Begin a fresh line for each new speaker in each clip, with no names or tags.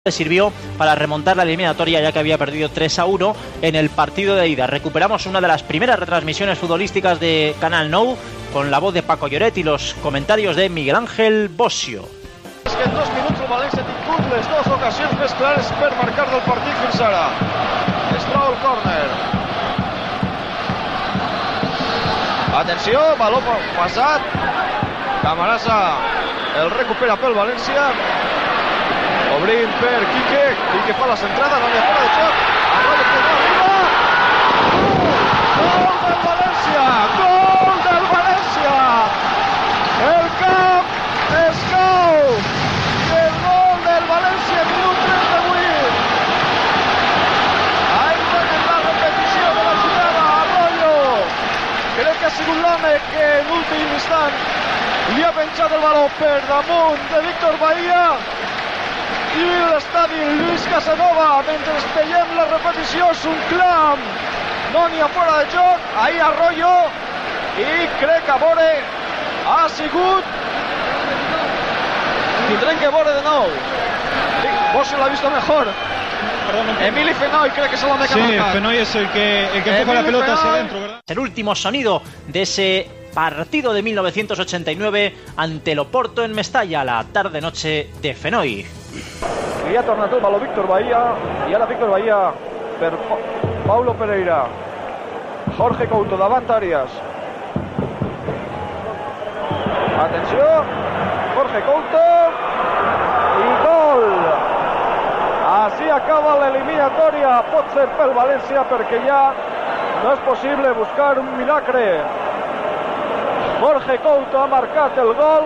Le sirvió para remontar la eliminatoria, ya que había perdido 3-1 en el partido de ida. Recuperamos una de las primeras retransmisiones futbolísticas de Canal Nou con la voz de Paco Lloret i los comentarios de Miguel Ángel Bossio.
És que en 2 minuts el València ha tingut les dues ocasions més clares per marcar del partit fins ara. Es troba el córner. Atenció, baló passat. Camarasa el recupera pel València. Obrint per Quique. Quique fa la centrada, no hi ha fora de joc. Arroyo que no arriba. Gol del València! Gol del València! El camp es cau! El gol del València, minut 38. Ahí tenen la repetició de la jugada. Arroyo. Crec que ha sigut l'home que en últim instant li ha penjat el baló per damunt de Víctor Bahía. I l'estadi Lluís Casanova, mentre veiem la repetició, és un clam. No n'hi ha fora de joc. Ahí Arroyo. I crec que veure ha sigut... Tindrem que veure de nou. Bossio l'ha visto mejor. Emili Fenoy crec que es el hombre que ha marcado.
Sí, Fenoy es el que empuja la pelota hacia adentro, ¿verdad?
El último sonido de ese partido de 1989 ante el Oporto en Mestalla, la tarde-noche de Fenoy.
I ha tornat el baló Víctor Bahía, i ara Víctor Bahía per Paulo Pereira. Jorge Couto davant Arias. Atenció, Jorge Couto i gol. Així acaba l'eliminatòria. Pot ser pel València perquè ja no és possible buscar un milagre. Jorge Couto ha marcat el gol,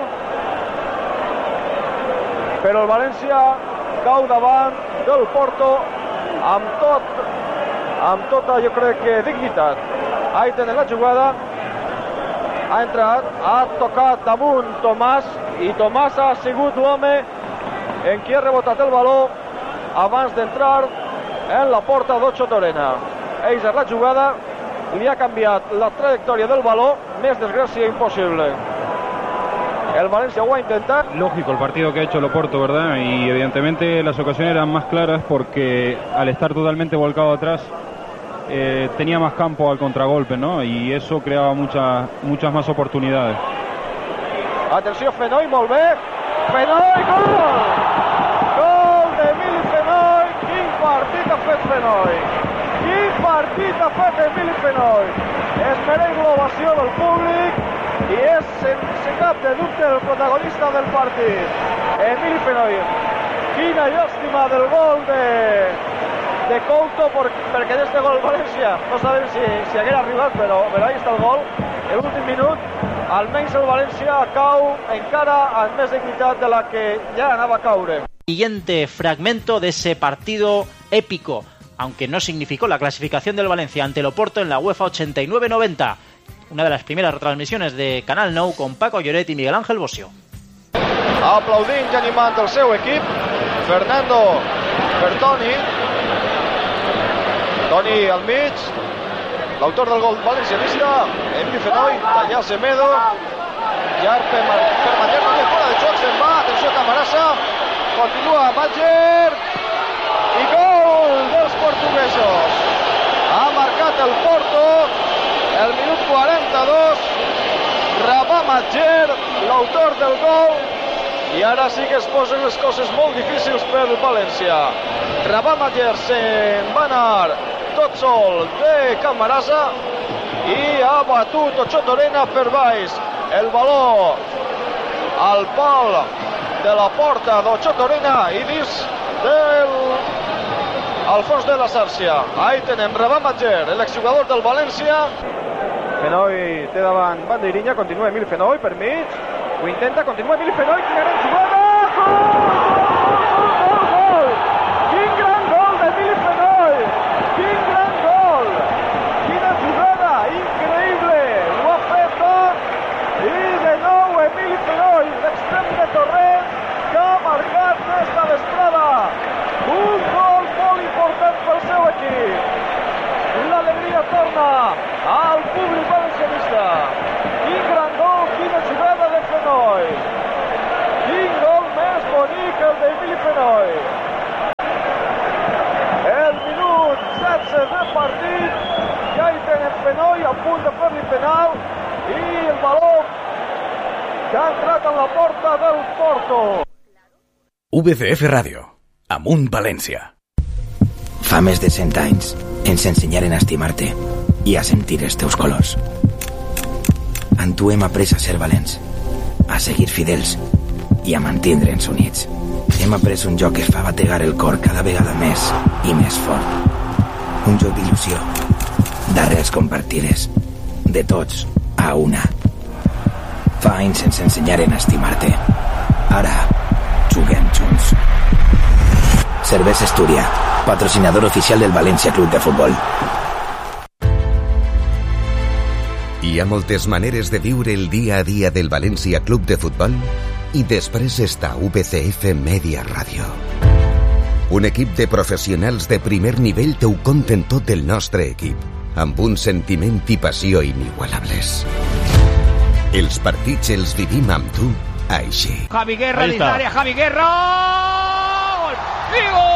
però el València cau davant del Porto amb tota, jo crec que dignitat. Ahí tenen la jugada. Ha entrat, ha tocat damunt Tomàs i Tomàs ha sigut l'home en qui ha rebotat el baló abans d'entrar en la porta d'Ocho Torena. Ells la jugada li ha canviat la trajectòria del baló, més desgràcia impossible. El Valencia lo ha intentado.
Lógico el partido que ha hecho el Oporto, ¿verdad? Y evidentemente las ocasiones eran más claras porque al estar totalmente volcado atrás tenía más campo al contragolpe, ¿no? Y eso creaba muchas más oportunidades.
Atenció, Fenoy, molt bé. Fenoy, gol! Gol d'Emili Fenoy. Quin partit ha fet Fenoy. Quin partit ha fet Emili Fenoy. Es mereix l'ovació del públic i és, sense cap de dubte, el protagonista del partit. Emili Fenoy. Quina llàstima del gol de Couto, perquè d'este gol València no sabem si haguera arribat, però ahí està el gol. En l'últim minut, almenys el València cau encara amb més dignitat de la que ja anava a caure.
Siguiente fragmento de ese partido épico, aunque no significó la clasificación del Valencia ante el Oporto en la UEFA 89-90. Una de las primeras retransmisiones de Canal Nou con Paco Lloret y Miguel Ángel Bossio.
Aplaudint i animant el seu equip, Fernando per Toni. Toni al mig, l'autor del gol valencianista, Emili Fenoy, tallar Semedo, llar per Matller, no hi ha fora de joc, se'n va, atenció Camarasa, continua Matller, i gol dels portuguesos. Ha marcat el Porto, el minut 42, Rabah Matller, l'autor del gol, i ara sí que es posen les coses molt difícils per València. Rabah Matller se'n va anar tot sol de Camarasa i ha batut Ocho Torena per baix. El baló al pal de la porta d'Ocho Torena i dins al fons de la xarxa. Ahí tenem Rabah Matller, l'exjugador del València. Fenoy té davant bandeirinha, continua Emili Fenoy per mig, ho intenta, continua Emili Fenoy, quina gran jugada! Gol! Quin gran gol d'Emili Fenoy! Quin gran gol! Quina jugada increïble! Ho ha fet tot! I de nou Emili Fenoy, l'extrem de Torrent, que ha marcat esta vesprada. Un gol molt important pel seu equip. L'alegria torna al públic valencianista. Quin gran gol, quina jugada de Fenoy. Quin gol més bonic que ha entrat en la porta del Porto.
VCF Ràdio, Amunt València.
Fa més de 100 anys ens ensenyaren a estimar-te i a sentir els teus colors. Amb tu hem après a ser valents, a seguir fidels i a mantindre'ns units. Hem après un joc que fa bategar el cor cada vegada més i més fort. Un joc d'il·lusió, d'arrels compartides, de tots a una. Fa anys ens ensenyaren a estimar-te. Ara juguem junts. Cervesa Estúria, patrocinador oficial del València Club de Futbol.
Hi ha moltes maneres de viure el dia a dia del València Club de Futbol i després està VCF Media Ràdio. Un equip de professionals de primer nivell te ho conten tot el nostre equip, amb un sentiment i passió inigualables. Els partits els vivim amb tu així.
Javi Guerra dins l'àrea, Javi Guerra! Gol! I gol!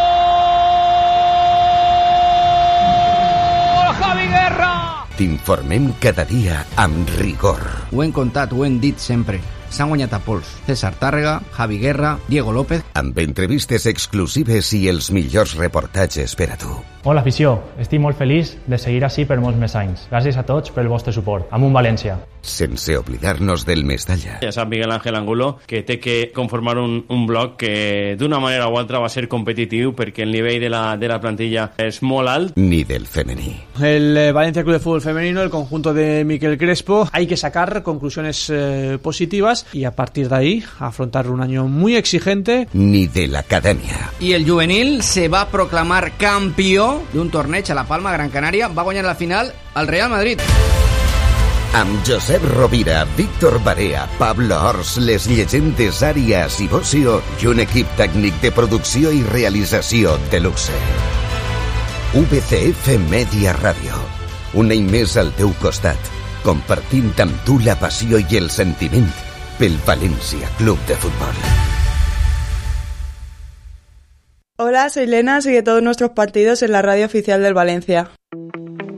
Javi Guerra!
T'informem cada dia amb rigor.
Ho hem contat, ho hem dit sempre. S'han guanyat a pols. César Tàrrega, Javi Guerra, Diego López...
Amb entrevistes exclusives i els millors reportatges per a tu.
Hola, afició. Estic molt feliç de seguir així per molts més anys. Gràcies a tots pel vostre suport. Amunt València.
Sense oblidar-nos del Mestalla.
Ja sap Miguel Ángel Angulo que té que conformar un bloc que d'una manera o altra va ser competitiu perquè el nivell de la plantilla és molt alt.
Ni del femení.
El Valencia Club de Fútbol Femenino, el conjunto de Miquel Crespo, hay que sacar conclusiones positivas y a partir de ahí afrontar un año muy exigente.
Ni de la academia.
I el juvenil se va proclamar campió d'un torneig a La Palma, Gran Canària. Va guanyar la final al Real Madrid.
Amb Josep Rovira, Víctor Barea, Pablo Ors, les llegendes Àrias i Bocio i un equip tècnic de producció i realització de luxe. VCF Media Ràdio. Un any més al teu costat, compartint amb tu la passió i el sentiment pel València Club de Fútbol.
Hola, soy Lena, sigue todos nuestros partidos en la radio oficial del Valencia.